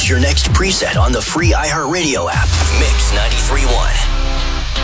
your next preset on the free iHeartRadio app. Mix 93.1.